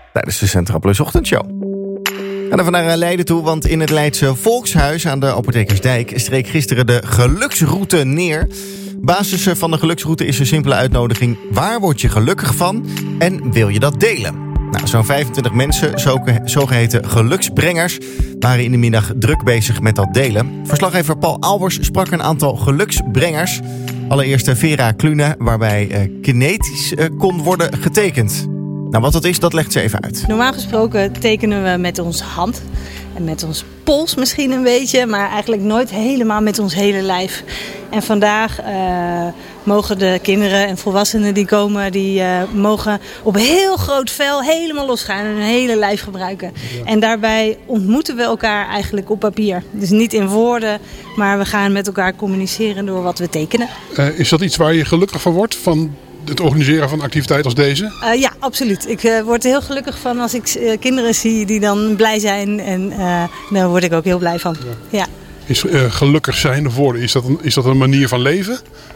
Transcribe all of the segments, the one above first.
tijdens de Centraal Plus ochtendshow. En dan naar Leiden toe, want in het Leidse Volkshuis aan de Apothekersdijk streek gisteren de geluksroute neer. Basis van de geluksroute is een simpele uitnodiging: waar word je gelukkig van en wil je dat delen? Nou, zo'n 25 mensen, zogeheten geluksbrengers, waren in de middag druk bezig met dat delen. Verslaggever Paul Albers sprak een aantal geluksbrengers. Allereerst Vera Klune, waarbij kinetisch kon worden getekend. Nou, wat dat is, dat legt ze even uit. Normaal gesproken tekenen we met onze hand en met ons pols misschien een beetje, maar eigenlijk nooit helemaal met ons hele lijf. En vandaag mogen de kinderen en volwassenen die komen, die mogen op heel groot vel helemaal losgaan en hun hele lijf gebruiken. Ja. En daarbij ontmoeten we elkaar eigenlijk op papier. Dus niet in woorden, maar we gaan met elkaar communiceren door wat we tekenen. Is dat iets waar je gelukkig van wordt, van het organiseren van activiteiten als deze? Ja, absoluut. Ik word er heel gelukkig van als ik kinderen zie die dan blij zijn. En daar word ik ook heel blij van. Ja. Is gelukkig zijn of worden, is dat een manier van leven?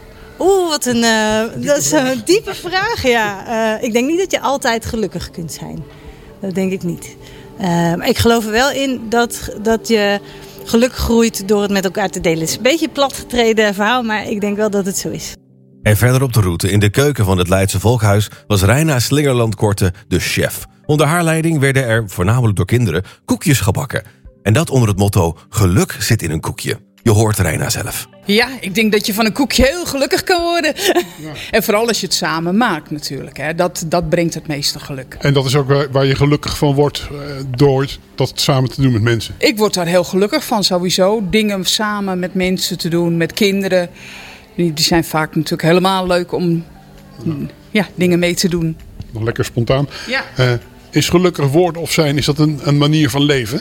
Dat is een diepe vraag, ja. Ik denk niet dat je altijd gelukkig kunt zijn. Dat denk ik niet. Maar ik geloof er wel in dat je geluk groeit door het met elkaar te delen. Het is een beetje een platgetreden verhaal, maar ik denk wel dat het zo is. En verder op de route in de keuken van het Leidse Volkshuis was Reina Slingerland-Korte de chef. Onder haar leiding werden er, voornamelijk door kinderen, koekjes gebakken. En dat onder het motto: geluk zit in een koekje. Je hoort Reina zelf. Ja, ik denk dat je van een koekje heel gelukkig kan worden. Ja. En vooral als je het samen maakt natuurlijk. Hè. Dat brengt het meeste geluk. En dat is ook waar je gelukkig van wordt door dat samen te doen met mensen? Ik word daar heel gelukkig van sowieso. Dingen samen met mensen te doen, met kinderen. Die zijn vaak natuurlijk helemaal leuk om dingen mee te doen. Nog lekker spontaan. Ja. Is gelukkig worden of zijn, is dat een manier van leven?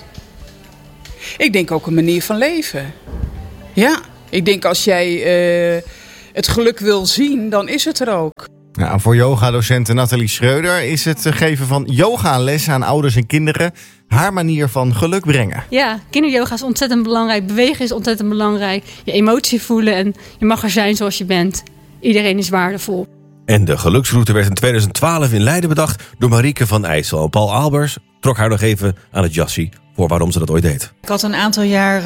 Ik denk ook een manier van leven. Ja, ik denk als jij het geluk wil zien, dan is het er ook. Nou, voor yogadocente Nathalie Schreuder is het geven van yogales aan ouders en kinderen haar manier van geluk brengen. Ja, kinderyoga is ontzettend belangrijk. Bewegen is ontzettend belangrijk. Je emotie voelen en je mag er zijn zoals je bent. Iedereen is waardevol. En de geluksroute werd in 2012 in Leiden bedacht door Marieke van IJssel. Paul Albers trok haar nog even aan het jassie voor waarom ze dat ooit deed. Ik had een aantal jaar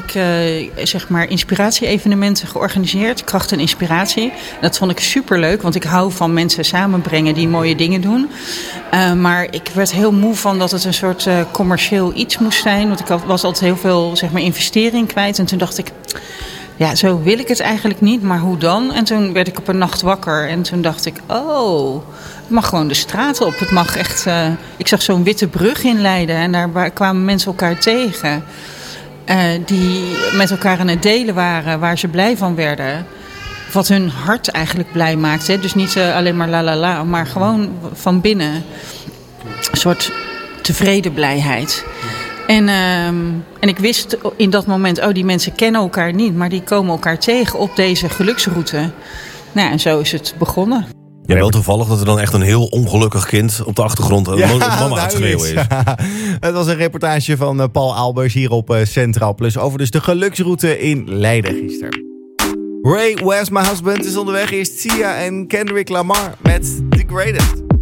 inspiratie-evenementen georganiseerd. Kracht en inspiratie. Dat vond ik superleuk, want ik hou van mensen samenbrengen die mooie dingen doen. Maar ik werd heel moe van dat het een soort commercieel iets moest zijn. Want ik was altijd heel veel investering kwijt. En toen dacht ik, ja, zo wil ik het eigenlijk niet, maar hoe dan? En toen werd ik op een nacht wakker en toen dacht ik, het mag gewoon de straat op. Het mag echt. Ik zag zo'n witte brug in Leiden en daar kwamen mensen elkaar tegen. Die met elkaar aan het delen waren, waar ze blij van werden. Wat hun hart eigenlijk blij maakte. Dus niet alleen maar la la la, maar gewoon van binnen. Een soort tevreden blijheid. En ik wist in dat moment, die mensen kennen elkaar niet, maar die komen elkaar tegen op deze geluksroute. Nou, en zo is het begonnen. Ja, wel toevallig dat er dan echt een heel ongelukkig kind op de achtergrond mama aan het schreeuwen is. Het was een reportage van Paul Albers hier op Centraal Plus over dus de geluksroute in Leiden gisteren. Ray, Where's My Husband is onderweg. Eerst Sia en Kendrick Lamar met The Greatest.